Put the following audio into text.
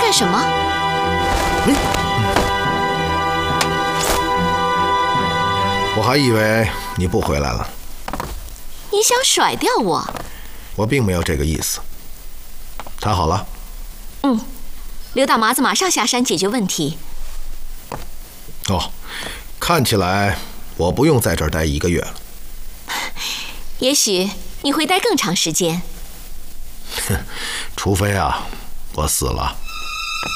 干什么？ 我还以为你不回来了。 你想甩掉我？ 我并没有这个意思。谈好了？ 刘大麻子马上下山解决问题。 哦，看起来我不用在这儿待1个月了。 也许你会待更长时间。 除非我死了。